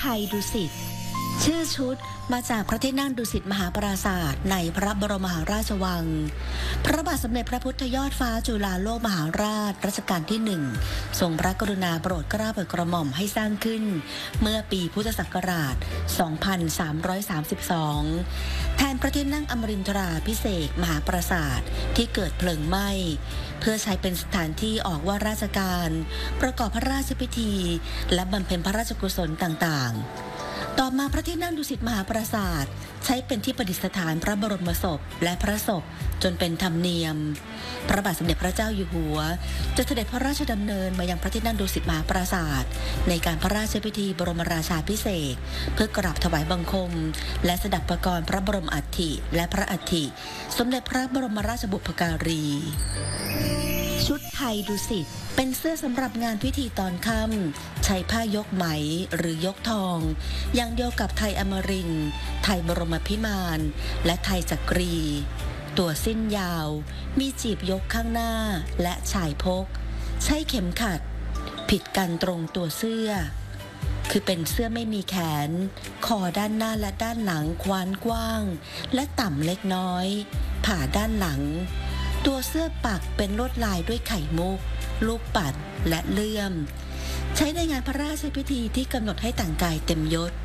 ไทยดุสิตชื่อชุดมาจากพระที่นั่งดุสิตมหาปราสาทในพระบรมมหาราชวังพระบาทสมเด็จพระพุทธยอดฟ้าจุฬาโลกมหาราชรัชกาลที่1ทรงพระกรุณาโปรดเกล้าโปรดกระหม่อมให้สร้างขึ้นเมื่อปีพุทธศักราช 2332 แทนพระที่นั่งอมรินทราภิเษกมหาปราสาทที่เกิดเพลิงไหม้เพื่อใช้เป็นสถานที่ออกว่าราชการประกอบพระราชพิธีและบำเพ็ญพระราชกุศลต่างๆต่อมาพระที่นั่งดุสิตมหาปราสาทใช้เป็นที่ประดิษฐานพระบรมศพและพระศพจนเป็นธรรมเนียมพระบาทสมเด็จพระเจ้าอยู่หัวจะเสด็จพระราชดำเนินมายังพระที่นั่งดุสิตมหาปราสาทในการพระราชพิธีบรมราชาภิเษกเพื่อกราบถวายบังคมและสดับประกรณ์พระบรมอัฐิและพระอัฐิสมเด็จพระบรมราชบุพการีชุดไทยดุสิตเป็นเสื้อสำหรับงานพิธีตอนค่ำใช้ผ้ายกไหมหรือยกทองอย่างเดียวกับไทยอมรินทร์ไทยบรมพิมานและไทยจักรีตัวสิ้นยาวมีจีบยกข้างหน้าและชายพกใช้เข็มขัดผิดกันตรงตัวเสื้อคือเป็นเสื้อไม่มีแขนคอด้านหน้าและด้านหลังควานกว้างและต่ำเล็กน้อยผ่าด้านหลังตัวเสื้อปักเป็นลวดลายด้วยไข่มุกลูกปัดและเลื่อมใช้ในงานพระราชพิธีที่กำหนดให้แต่งกายเต็มยศ